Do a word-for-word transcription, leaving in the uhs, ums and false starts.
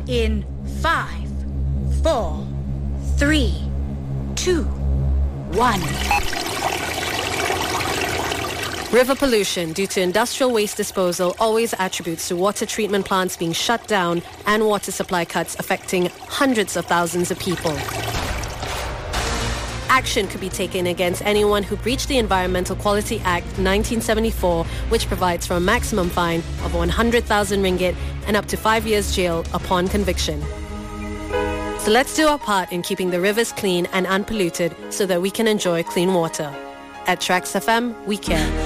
in five, four, three, two, one. River pollution due to industrial waste disposal always attributes to water treatment plants being shut down and water supply cuts affecting hundreds of thousands of people. Action could be taken against anyone who breached the Environmental Quality Act nineteen seventy-four, which provides for a maximum fine of one hundred thousand ringgit and up to five years jail upon conviction. So let's do our part in keeping the rivers clean and unpolluted so that we can enjoy clean water. At Trax F M, we care.